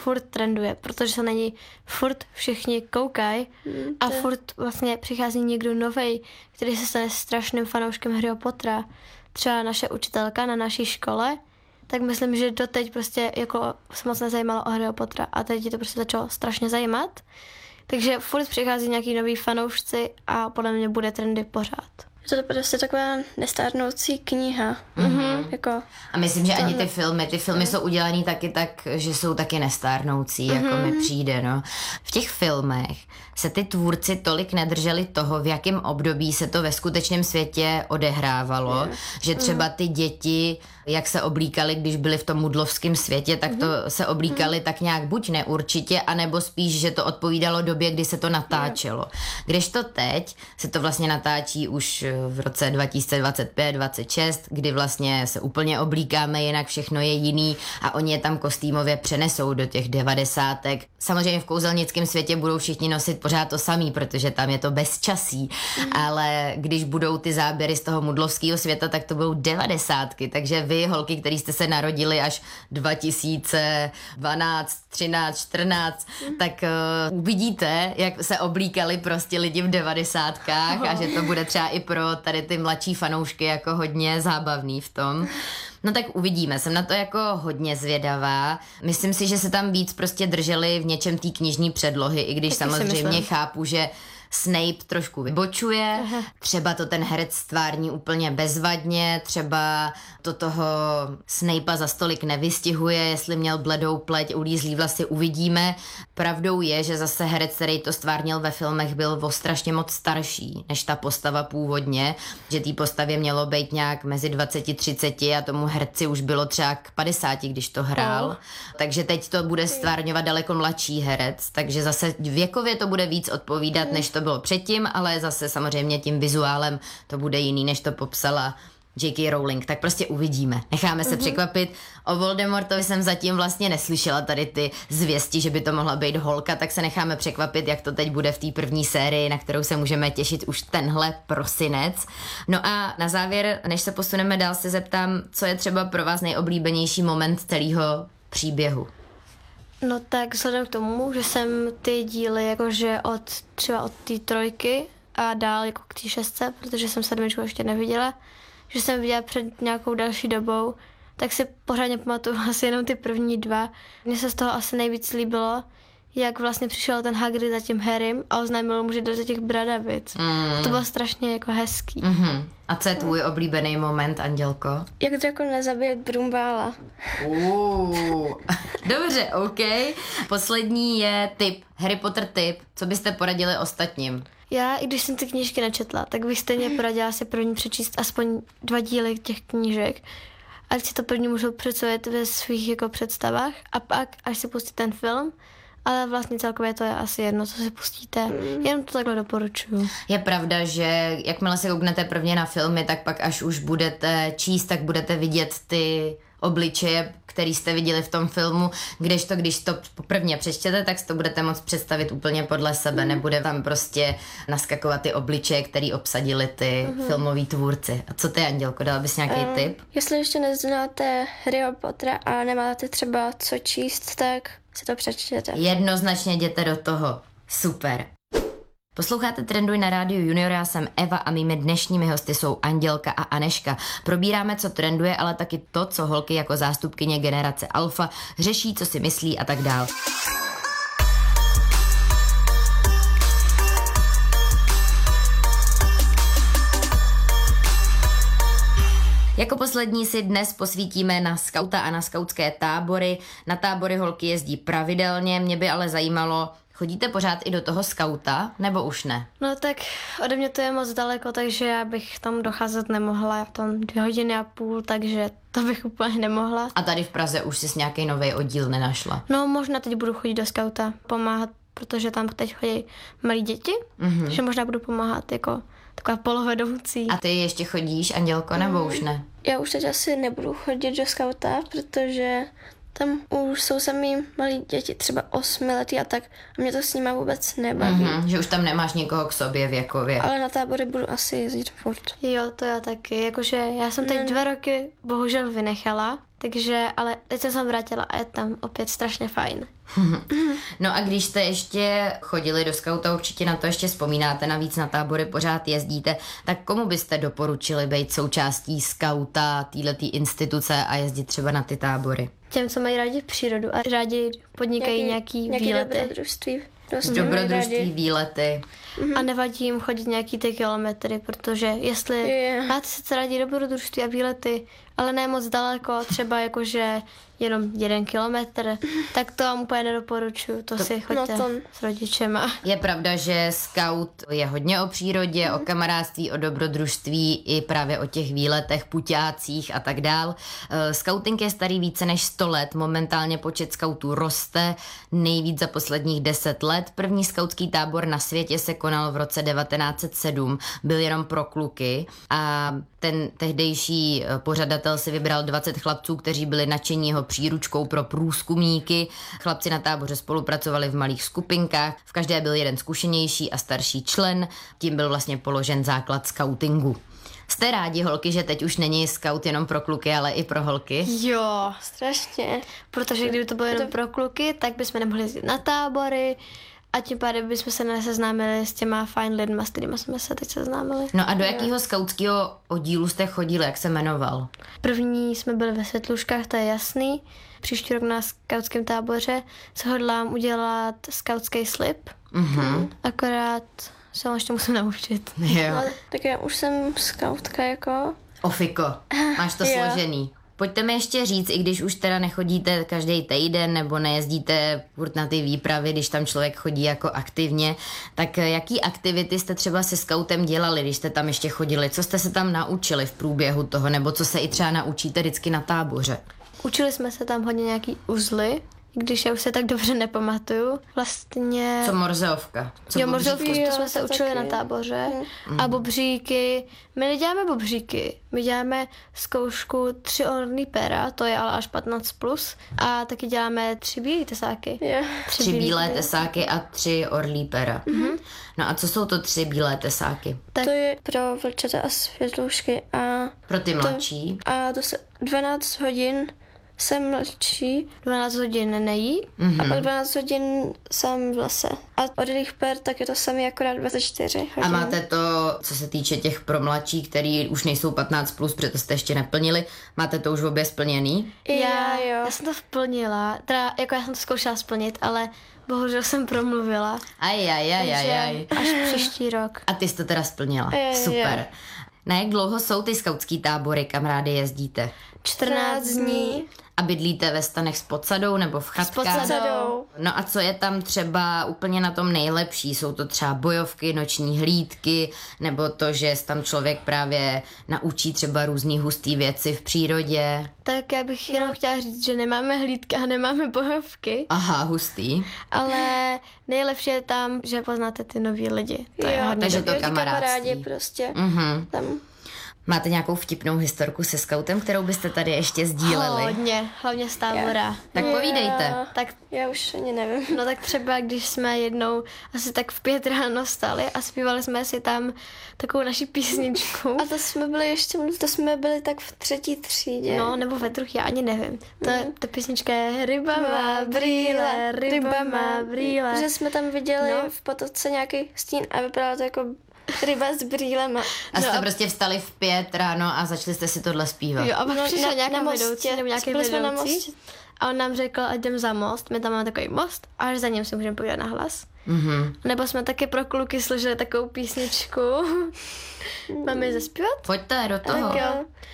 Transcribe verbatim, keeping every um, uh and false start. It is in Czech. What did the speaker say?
furt trenduje, protože se na něj furt všichni koukají mm, a furt vlastně přichází někdo novej, který se stane strašným fanouškem Harryho Pottera. Třeba naše učitelka na naší škole, tak myslím, že doteď prostě jako se moc nezajímalo o Harryho Pottera a teď to prostě začalo strašně zajímat. Takže furt přichází nějaký nový fanoušci a podle mě bude trendy pořád. To je prostě taková nestárnoucí kniha. Mm-hmm. Jako, a myslím, že to ani ty filmy, ty filmy jsou udělaný taky tak, že jsou taky nestárnoucí, mm-hmm. jako mi přijde, no. V těch filmech se ty tvůrci tolik nedrželi toho, v jakém období se to ve skutečném světě odehrávalo, mm. že třeba ty děti, jak se oblíkali, když byli v tom mudlovském světě, tak to mm. se oblíkali mm. tak nějak buď neurčitě, anebo spíš, že to odpovídalo době, kdy se to natáčelo. Kdežto teď se to vlastně natáčí už v roce dva tisíce dvacet pět dvacet šest, kdy vlastně se úplně oblíkáme, jinak všechno je jiný a oni je tam kostýmově přenesou do těch devadesátek. Samozřejmě v kouzelnickém světě budou všichni nosit pořád to samý, protože tam je to bezčasí, mm. ale když budou ty záběry z toho mudlovského světa, tak to budou devadesátky, takže vy, holky, který jste se narodili až dva tisíce dvanáct, třináct, čtrnáct, mm. tak uh, uvidíte, jak se oblíkali prostě lidi v devadesátkách oh. a že to bude třeba i pro tady ty mladší fanoušky jako hodně zábavný v tom. No tak uvidíme, jsem na to jako hodně zvědavá. Myslím si, že se tam víc prostě drželi v něčem té knižní předlohy, i když tak samozřejmě chápu, že Snape trošku vybočuje, aha. třeba to ten herec stvární úplně bezvadně, třeba to toho Snapea za stolik nevystihuje, jestli měl bledou pleť, ulízlý vlasy, uvidíme. Pravdou je, že zase herec, který to stvárnil ve filmech, byl o strašně moc starší než ta postava původně, že té postavě mělo být nějak mezi dvacet třicet a tomu herci už bylo třeba k padesáti, když to hrál. Oh. Takže teď to bude stvárňovat daleko mladší herec, takže zase věkově to bude víc odpovídat, mm. než to bylo předtím, ale zase samozřejmě tím vizuálem to bude jiný, než to popsala J K Rowling, tak prostě uvidíme. Necháme se mm-hmm. překvapit. O Voldemortovi jsem zatím vlastně neslyšela tady ty zvěsti, že by to mohla být holka, tak se necháme překvapit, jak to teď bude v té první sérii, na kterou se můžeme těšit už tenhle prosinec. No a na závěr, než se posuneme dál, se zeptám, co je třeba pro vás nejoblíbenější moment celého příběhu? No tak vzhledem k tomu, že jsem ty díly jakože od třeba od té trojky a dál jako k té šestce, protože jsem sedmičku ještě neviděla, že jsem viděla před nějakou další dobou, tak si pořádně pamatuju asi jenom ty první dva. Mně se z toho asi nejvíc líbilo, jak vlastně přišel ten Hagrid za tím Harrym a oznámil mu, že jde do těch bradavic. Mm. To bylo strašně jako hezký. Mm-hmm. A co je tvůj oblíbený moment, Andělko? Jak drakon nezabije Brumbála. Uh. Dobře, OK. Poslední je tip, Harry Potter tip. Co byste poradili ostatním? Já, i když jsem ty knížky nečetla, tak bych stejně poradila si první přečíst aspoň dva díly těch knížek. Ať si to první můžou představit ve svých jako představách a pak, až si pustí ten film, ale vlastně celkově to je asi jedno, co si pustíte. Mm. Jenom to takhle doporučuju. Je pravda, že jakmile se kouknete prvně na filmy, tak pak až už budete číst, tak budete vidět ty obličeje, který jste viděli v tom filmu, kdežto když to prvně přečtěte, tak si to budete moct představit úplně podle sebe. Mm. Nebude tam prostě naskakovat ty obličeje, který obsadili ty mm. filmoví tvůrci. A co ty, Andělko, dala bys nějaký uh, tip? Jestli ještě neznáte Harryho Pottera a nemáte třeba co číst, tak si to přečtěte. Jednoznačně jděte do toho. Super. Posloucháte Trenduj na rádiu Junior, já jsem Eva a mými dnešními hosty jsou Andělka a Anežka. Probíráme, co trenduje, ale taky to, co holky jako zástupkyně generace Alfa řeší, co si myslí a tak dál. Jako poslední si dnes posvítíme na skauta a na skautské tábory. Na tábory holky jezdí pravidelně, mě by ale zajímalo, chodíte pořád i do toho skauta, nebo už ne? No tak ode mě to je moc daleko, takže já bych tam docházet nemohla. Já tam dvě hodiny a půl, takže to bych úplně nemohla. A tady v Praze už jsi nějaký nový oddíl nenašla? No možná teď budu chodit do skauta, pomáhat, protože tam teď chodí malí děti, mm-hmm. takže možná budu pomáhat jako taková polovedoucí. A ty ještě chodíš, Andělko, nebo mm. už ne? Já už teď asi nebudu chodit do skauta, protože tam už jsou sami malí děti, třeba osmiletí a tak. A mě to s nima vůbec nebaví. Mm-hmm, že už tam nemáš nikoho k sobě věkově. Ale na tábory budu asi jezdit furt. Jo, to já taky. Jakože já jsem teď mm. dva roky bohužel vynechala, Takže, ale teď jsem se vrátila a je tam opět strašně fajn. No a když jste ještě chodili do skauta, určitě na to ještě vzpomínáte, navíc na tábory pořád jezdíte, tak komu byste doporučili být součástí skauta, této instituce a jezdit třeba na ty tábory? Těm, co mají rádi přírodu a rádi podnikají nějaký, nějaký výlety. Dobrodružství. Dobrodružství, výlety. Mm-hmm. A nevadí jim chodit nějaký ty kilometry, protože jestli yeah. máte sice rádi dobrodružství a výlety, ale ne moc daleko, třeba jakože jenom jeden kilometr, tak to vám úplně nedoporučuju, to, to si choďte no s rodičema. Je pravda, že skaut je hodně o přírodě, mm. o kamarádství, o dobrodružství i právě o těch výletech, puťácích a tak dál. Skauting je starý více než sto let, momentálně počet skautů roste, nejvíc za posledních deset let. První skautský tábor na světě se konal v roce devatenáct set sedm, byl jenom pro kluky a ten tehdejší pořadatel si vybral dvacet chlapců, kteří byli nadšení jeho příručkou pro průzkumníky. Chlapci na táboře spolupracovali v malých skupinkách, v každé byl jeden zkušenější a starší člen, tím byl vlastně položen základ skautingu. Jste rádi, holky, že teď už není skaut jenom pro kluky, ale i pro holky? Jo, strašně. Protože kdyby to bylo jenom pro kluky, tak bychom nemohli jezdit na tábory, a tím pádem bychom se neseznámili s těma fajn lidma, s kterými jsme se teď seznámili. No a do jakého skautského oddílu jste chodili, jak se jmenoval? První jsme byli ve Světluškách, to je jasný. Příští rok na skautském táboře se hodlám udělat skautský slib. Mhm. Akorát se ho ještě musím naučit. Jo. No, tak já už jsem skautka jako. Ofiko, máš to složený. Pojďte mi ještě říct, i když už teda nechodíte každý týden nebo nejezdíte furt na ty výpravy, když tam člověk chodí jako aktivně, tak jaký aktivity jste třeba se skautem dělali, když jste tam ještě chodili? Co jste se tam naučili v průběhu toho, nebo co se i třeba naučíte vždycky na táboře? Učili jsme se tam hodně nějaký uzly, když já už se tak dobře nepamatuju. Vlastně... Co morzeovka? Co jo, morzeovku, jo, to jsme se to učili taky. na táboře. Mm. A bobříky. My neděláme bobříky. My děláme zkoušku tři orlí pera, to je ale až patnáct plus. A taky děláme tři bílé tesáky. Jo. Tři, tři bílé tesáky a tři orlí pera. Mm-hmm. No a co jsou to tři bílé tesáky? Tak... To je pro vlčata a světlušky a... Pro ty mladší? To, a to se dvanáct hodin jsem mladší. dvanáct hodin nejí. Mm-hmm. A pak dvanáct hodin jsem v lese. A od jejich per, tak je to samý akorát dvacet čtyři hodin. A máte to, co se týče těch pro mladší, který už nejsou patnáct plus, protože to jste ještě neplnili, máte to už obě splněný? Já, jo. já jsem to splnila. Teda, jako já jsem to zkoušela splnit, ale bohužel jsem promluvila. Aj, aj, aj, aj, aj. Až příští rok. A ty jsi to teda splnila. Je, Super. je. Na jak dlouho jsou ty skautský tábory, kam rádi jezdíte? čtrnáct dní. A bydlíte ve stanech s podsadou nebo v chatkách? S podsadou. No a co je tam třeba úplně na tom nejlepší? Jsou to třeba bojovky, noční hlídky, nebo to, že tam člověk právě naučí třeba různý hustý věci v přírodě? Tak já bych jenom chtěla říct, že nemáme hlídky a nemáme bojovky. Aha, hustý. Ale nejlepší je tam, že poznáte ty nový lidi. To je Jo, hodně takže dobrý. to kamarádství. kamarádi prostě. Mhm. Tam. Máte nějakou vtipnou historku se skautem, kterou byste tady ještě sdíleli? Hodně, hlavně z tábora. Tak povídejte. Já, Tak, já už ani nevím. no tak třeba, když jsme jednou asi tak v pět ráno stali a zpívali jsme si tam takovou naši písničku. A to jsme byli ještě, to jsme byli tak v třetí třídě. No, nebo ve druhé, já ani nevím. To je, ta písnička je Ryba má brýle, ryba má brýle. Že jsme tam viděli No. v potoce nějaký stín a vypadalo to jako ryba s brýlema. A jste No a- prostě vstali v pět ráno a začali jste si tohle zpívat. Jo, a pak No, přišel na- nějaká na mostě. vedoucí, nebo nějaký Byli jsme na vedoucí. mostě. A on nám řekl, ať jdem za most, my tam máme takový most, a až za ním si můžeme povídat na hlas. Mhm. Nebo jsme taky pro kluky složili takovou písničku. Máme ji zaspívat? Pojďte do toho. Tak jo.